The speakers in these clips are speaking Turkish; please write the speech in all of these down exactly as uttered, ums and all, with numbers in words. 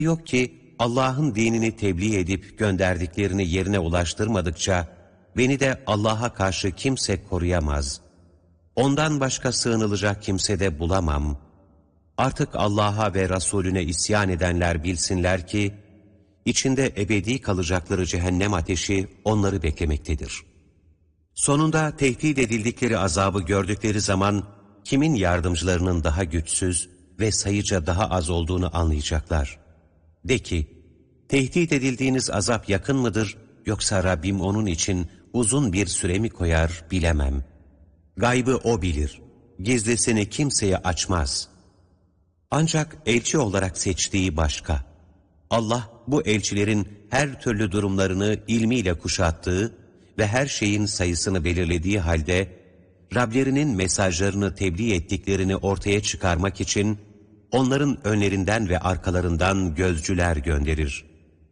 yok ki Allah'ın dinini tebliğ edip gönderdiklerini yerine ulaştırmadıkça beni de Allah'a karşı kimse koruyamaz. Ondan başka sığınılacak kimse de bulamam. Artık Allah'a ve Resulüne isyan edenler bilsinler ki içinde ebedi kalacakları cehennem ateşi onları beklemektedir. Sonunda tehdit edildikleri azabı gördükleri zaman kimin yardımcılarının daha güçsüz ve sayıca daha az olduğunu anlayacaklar. De ki, tehdit edildiğiniz azap yakın mıdır, yoksa Rabbim onun için uzun bir süre mi koyar bilemem. Gaybı O bilir, gizlisini kimseye açmaz. Ancak elçi olarak seçtiği başka. Allah bu elçilerin her türlü durumlarını ilmiyle kuşattığı ve her şeyin sayısını belirlediği halde, Rablerinin mesajlarını tebliğ ettiklerini ortaya çıkarmak için onların önlerinden ve arkalarından gözcüler gönderir.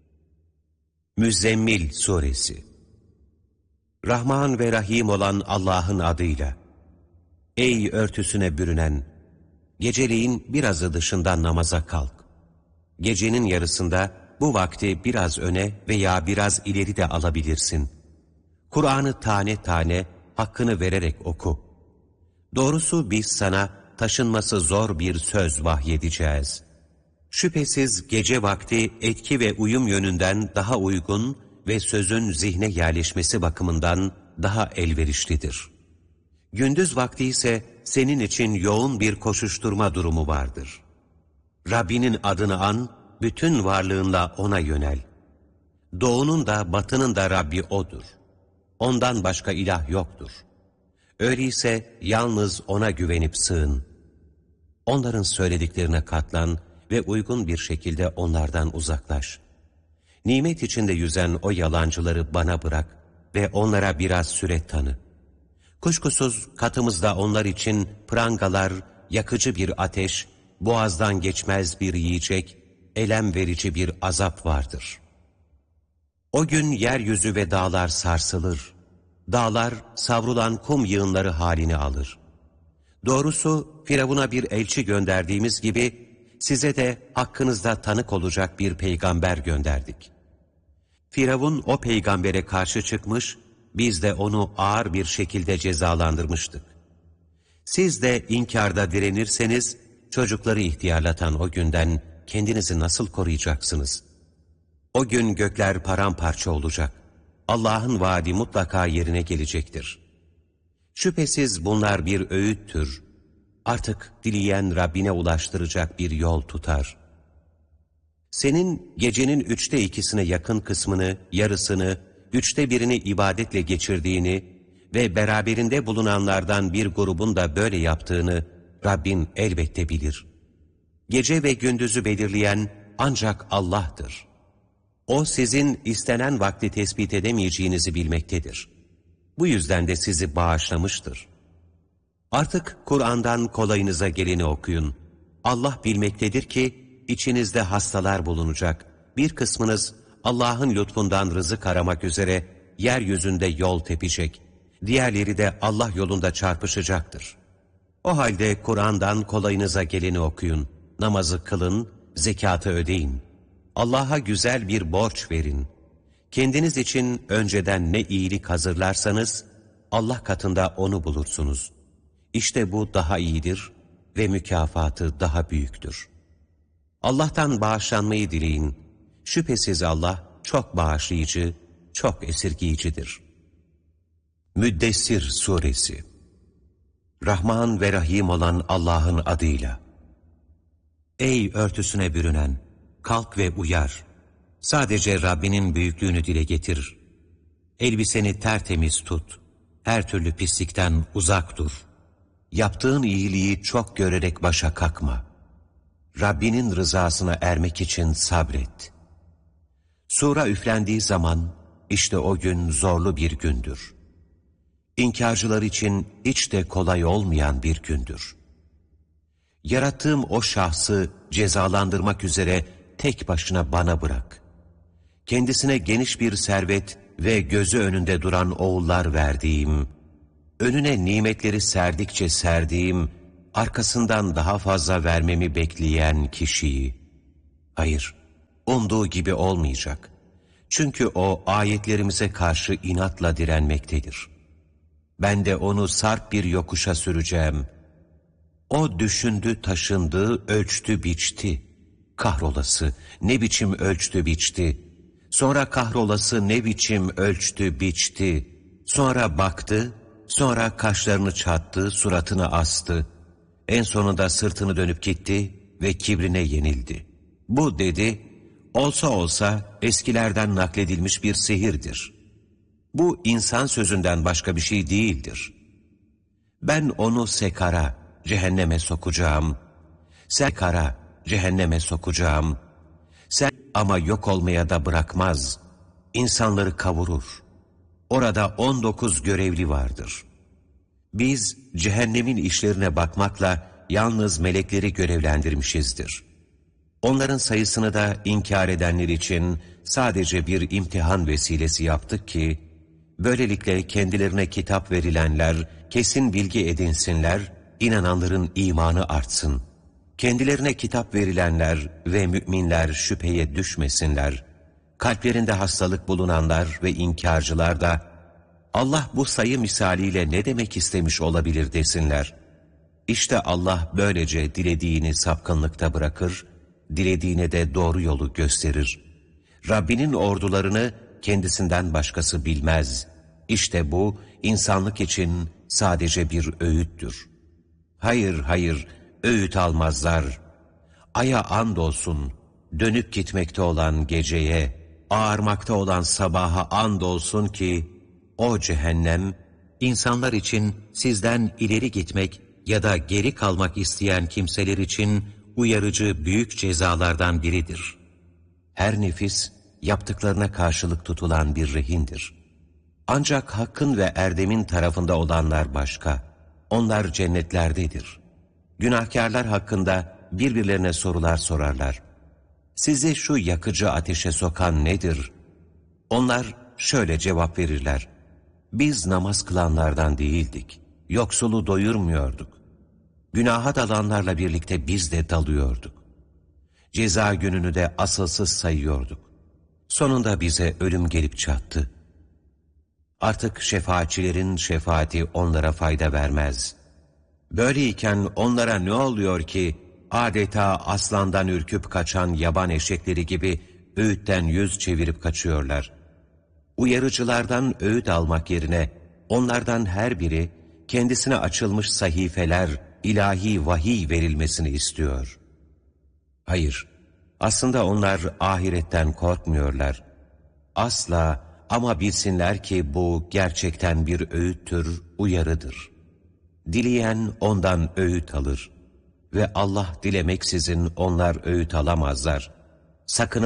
Müzzemmil Suresi. Rahman ve Rahim olan Allah'ın adıyla. Ey örtüsüne bürünen! Geceleyin birazı dışında namaza kalk. Gecenin yarısında bu vakti biraz öne veya biraz ileri de alabilirsin. Kur'an'ı tane tane hakkını vererek oku. Doğrusu biz sana taşınması zor bir söz vahyedeceğiz. Şüphesiz gece vakti etki ve uyum yönünden daha uygun ve sözün zihne yerleşmesi bakımından daha elverişlidir. Gündüz vakti ise senin için yoğun bir koşuşturma durumu vardır. Rabbinin adını an, bütün varlığınla O'na yönel. Doğunun da batının da Rabbi O'dur. Ondan başka ilah yoktur. Öyleyse yalnız O'na güvenip sığın. Onların söylediklerine katlan ve uygun bir şekilde onlardan uzaklaş. Nimet içinde yüzen o yalancıları bana bırak ve onlara biraz süre tanı. Kuşkusuz katımızda onlar için prangalar, yakıcı bir ateş, boğazdan geçmez bir yiyecek, elem verici bir azap vardır. O gün yeryüzü ve dağlar sarsılır. Dağlar savrulan kum yığınları halini alır. Doğrusu Firavun'a bir elçi gönderdiğimiz gibi size de hakkınızda tanık olacak bir peygamber gönderdik. Firavun o peygambere karşı çıkmış, biz de onu ağır bir şekilde cezalandırmıştık. Siz de inkarda direnirseniz, çocukları ihtiyarlatan o günden kendinizi nasıl koruyacaksınız? O gün gökler paramparça olacak. Allah'ın vaadi mutlaka yerine gelecektir. Şüphesiz bunlar bir öğüttür. Artık dileyen Rabbine ulaştıracak bir yol tutar. Senin gecenin üçte ikisine yakın kısmını, yarısını, üçte birini ibadetle geçirdiğini ve beraberinde bulunanlardan bir grubun da böyle yaptığını Rabbin elbette bilir. Gece ve gündüzü belirleyen ancak Allah'tır. O sizin istenen vakti tespit edemeyeceğinizi bilmektedir. Bu yüzden de sizi bağışlamıştır. Artık Kur'an'dan kolayınıza geleni okuyun. Allah bilmektedir ki içinizde hastalar bulunacak. Bir kısmınız Allah'ın lütfundan rızık aramak üzere yeryüzünde yol tepecek. Diğerleri de Allah yolunda çarpışacaktır. O halde Kur'an'dan kolayınıza geleni okuyun. Namazı kılın, zekatı ödeyin. Allah'a güzel bir borç verin. Kendiniz için önceden ne iyilik hazırlarsanız Allah katında onu bulursunuz. İşte bu daha iyidir ve mükafatı daha büyüktür. Allah'tan bağışlanmayı dileyin. Şüphesiz Allah çok bağışlayıcı, çok esirgiyicidir. Müddessir Suresi. Rahman ve Rahim olan Allah'ın adıyla. Ey örtüsüne bürünen! Kalk ve uyar. Sadece Rabbinin büyüklüğünü dile getir. Elbiseni tertemiz tut. Her türlü pislikten uzak dur. Yaptığın iyiliği çok görerek başa kalkma. Rabbinin rızasına ermek için sabret. Sura üflendiği zaman işte o gün zorlu bir gündür. İnkarcılar için hiç de kolay olmayan bir gündür. Yarattığım o şahsı cezalandırmak üzere tek başına bana bırak. Kendisine geniş bir servet ve gözü önünde duran oğullar verdiğim, önüne nimetleri serdikçe serdiğim, arkasından daha fazla vermemi bekleyen kişiyi, hayır, umduğu gibi olmayacak. Çünkü o ayetlerimize karşı inatla direnmektedir. Ben de onu sarp bir yokuşa süreceğim. O düşündü, taşındı, ölçtü, biçti. Kahrolası ne biçim ölçtü, biçti. Sonra kahrolası ne biçim ölçtü, biçti. Sonra baktı, sonra kaşlarını çattı, suratını astı. En sonunda sırtını dönüp gitti ve kibrine yenildi. Bu dedi, olsa olsa eskilerden nakledilmiş bir sihirdir. Bu insan sözünden başka bir şey değildir. Ben onu sekara, cehenneme sokacağım. Sekara, cehenneme sokacağım. Sen ama yok olmaya da bırakmaz. İnsanları kavurur. Orada on dokuz görevli vardır. Biz cehennemin işlerine bakmakla yalnız melekleri görevlendirmişizdir. Onların sayısını da inkar edenler için sadece bir imtihan vesilesi yaptık ki, böylelikle kendilerine kitap verilenler kesin bilgi edinsinler, inananların imanı artsın. Kendilerine kitap verilenler ve müminler şüpheye düşmesinler. Kalplerinde hastalık bulunanlar ve inkarcılar da, Allah bu sayı misaliyle ne demek istemiş olabilir desinler. İşte Allah böylece dilediğini sapkınlıkta bırakır, dilediğine de doğru yolu gösterir. Rabbinin ordularını kendisinden başkası bilmez. İşte bu insanlık için sadece bir öğüttür. Hayır, hayır, öğüt almazlar. Aya andolsun, dönüp gitmekte olan geceye, ağarmakta olan sabaha andolsun ki, o cehennem, insanlar için sizden ileri gitmek ya da geri kalmak isteyen kimseler için uyarıcı büyük cezalardan biridir. Her nefis, yaptıklarına karşılık tutulan bir rehindir. Ancak hakkın ve erdemin tarafında olanlar başka. Onlar cennetlerdedir. Günahkarlar hakkında birbirlerine sorular sorarlar. Sizi şu yakıcı ateşe sokan nedir? Onlar şöyle cevap verirler. Biz namaz kılanlardan değildik. Yoksulu doyurmuyorduk. Günaha dalanlarla birlikte biz de dalıyorduk. Ceza gününü de asılsız sayıyorduk. Sonunda bize ölüm gelip çattı. Artık şefaatçilerin şefaati onlara fayda vermez. Böyleyken onlara ne oluyor ki adeta aslandan ürküp kaçan yaban eşekleri gibi öğütten yüz çevirip kaçıyorlar. Uyarıcılardan öğüt almak yerine onlardan her biri kendisine açılmış sahifeler, ilahi vahiy verilmesini istiyor. Hayır, aslında onlar ahiretten korkmuyorlar. Asla, ama bilsinler ki bu gerçekten bir öğüttür, uyarıdır. Dileyen ondan öğüt alır ve Allah dilemeksizin onlar öğüt alamazlar. Sakının